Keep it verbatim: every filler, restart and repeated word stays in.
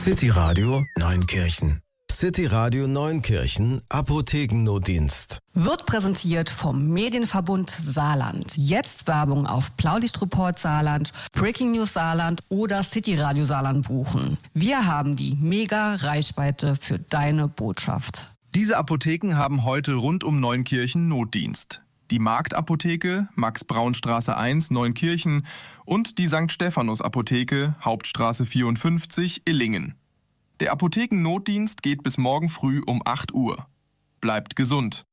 City Radio Neunkirchen. City Radio Neunkirchen Apothekennotdienst. Wird präsentiert vom Medienverbund Saarland. Jetzt Werbung auf Blaulichtreport Saarland, Breaking News Saarland oder City Radio Saarland buchen. Wir haben die Mega-Reichweite für deine Botschaft. Diese Apotheken haben heute rund um Neunkirchen Notdienst. Die Marktapotheke, Max-Braun-Straße eins, Neunkirchen und die Sankt Stephanus Apotheke, Hauptstraße vierundfünfzig, Illingen. Der Apothekennotdienst geht bis morgen früh um acht Uhr. Bleibt gesund.